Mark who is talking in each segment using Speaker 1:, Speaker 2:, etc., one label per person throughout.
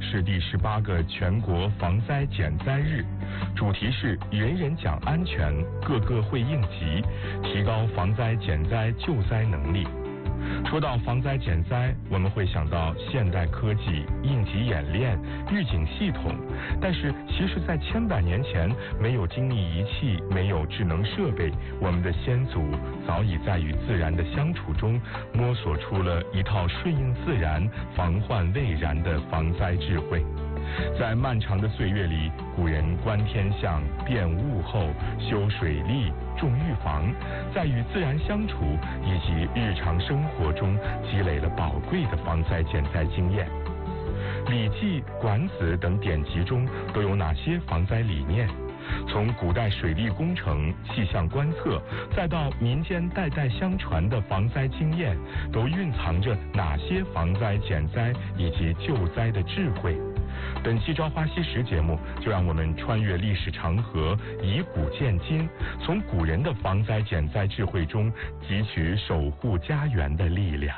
Speaker 1: 是第18个全国防灾减灾日，主题是人人讲安全，个个会应急，提高防灾减灾救灾能力。说到防灾减灾，我们会想到现代科技、应急演练、预警系统，但是其实在千百年前，没有精密仪器，没有智能设备，我们的先祖早已在与自然的相处中摸索出了一套顺应自然、防患未然的防灾智慧。在漫长的岁月里，古人观天象、辨物候、修水利、种预防，在与自然相处以及日常生活中积累了宝贵的防灾减灾经验。《礼记》《管子》等典籍中都有哪些防灾理念？从古代水利工程、气象观测，再到民间代代相传的防灾经验，都蕴藏着哪些防灾减灾以及救灾的智慧？本期《朝花夕拾》节目，就让我们穿越历史长河，以古鉴今，从古人的防灾减灾智慧中汲取守护家园的力量。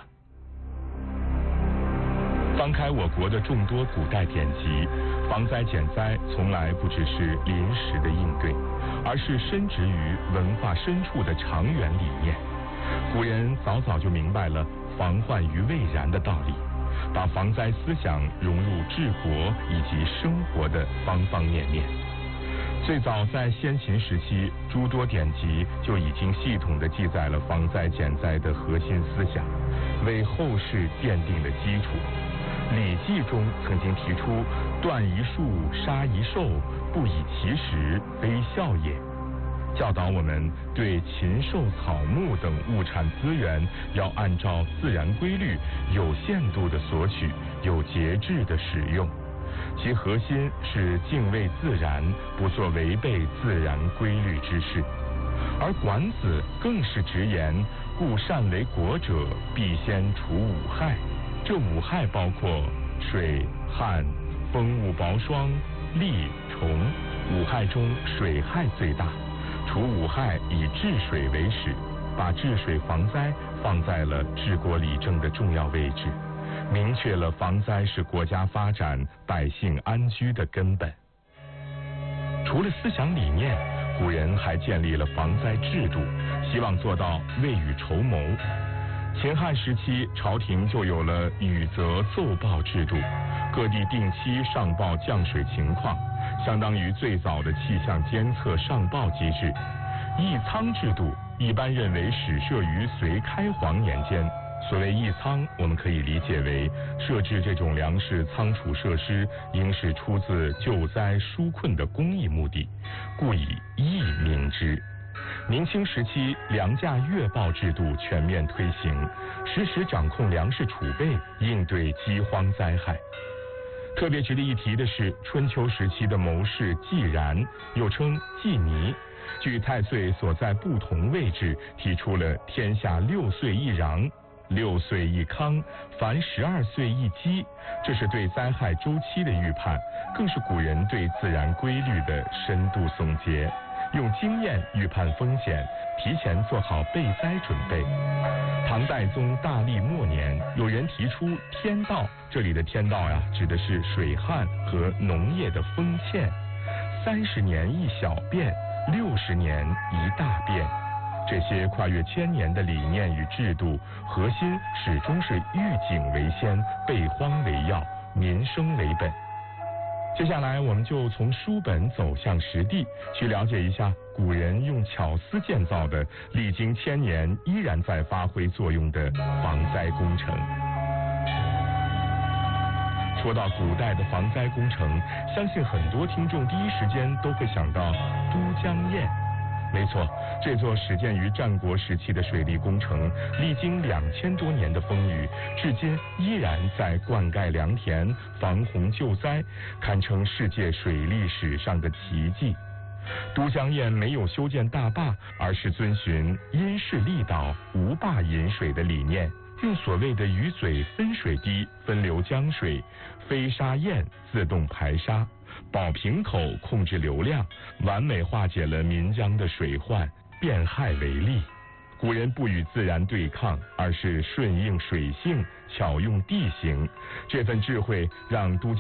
Speaker 1: 翻开我国的众多古代典籍，防灾减灾从来不只是临时的应对，而是深植于文化深处的长远理念。古人早早就明白了防患于未然的道理，把防灾思想融入治国以及生活的方方面面。最早在先秦时期，诸多典籍就已经系统地记载了防灾减灾的核心思想，为后世奠定了基础。《礼记》中曾经提出“断一树，杀一兽，不以其时，非孝也”，教导我们对禽兽草木等物产资源要按照自然规律，有限度的索取，有节制的使用。其核心是敬畏自然，不做违背自然规律之事。而管子更是直言：“故善为国者，必先除五害。”这五害包括水、旱、风物雹霜、戾、虫。五害中水害最大，除五害以治水为始，把治水防灾放在了治国理政的重要位置，明确了防灾是国家发展、百姓安居的根本。除了思想理念，古人还建立了防灾制度，希望做到未雨绸缪。秦汉时期，朝廷就有了雨泽奏报制度，各地定期上报降水情况，相当于最早的气象监测上报机制。役仓制度一般认为始设于隋开皇年间。所谓役仓，我们可以理解为设置这种粮食仓储设施，应是出自救灾纾困的公益目的，故以役名之。明清时期，粮价月报制度全面推行，实时掌控粮食储备，应对饥荒灾害。特别值得一提的是，春秋时期的谋士季然，又称季尼，据太岁所在不同位置，提出了天下6岁一禳，6岁一康，凡12岁一饥，这是对灾害周期的预判，更是古人对自然规律的深度总结，用经验预判风险，提前做好备灾准备。唐代宗大历末年，有人提出天道，这里的天道指的是水旱和农业的丰欠，30年一小变，60年一大变。这些跨越1000年的理念与制度，核心始终是预警为先，备荒为要，民生为本。接下来我们就从书本走向实地，去了解一下古人用巧思建造的历经1000年依然在发挥作用的防灾工程。说到古代的防灾工程，相信很多听众第一时间都会想到都江堰。没错，这座始建于战国时期的水利工程，历经2000多年的风雨，至今依然在灌溉良田、防洪救灾，堪称世界水利史上的奇迹。都江堰没有修建大坝，而是遵循因势利导、无坝引水的理念，用所谓的鱼嘴分水堤分流江水，飞沙堰自动排沙，宝瓶口控制流量，完美化解了岷江的水患，变害为利。古人不与自然对抗，而是顺应水性，巧用地形，这份智慧让都江